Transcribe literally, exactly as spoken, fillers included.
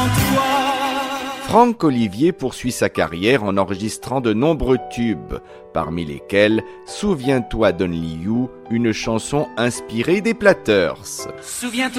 Franck Olivier poursuit sa carrière en enregistrant de nombreux tubes, parmi lesquels « Souviens-toi d'Only You », une chanson inspirée des Platters. Souviens-toi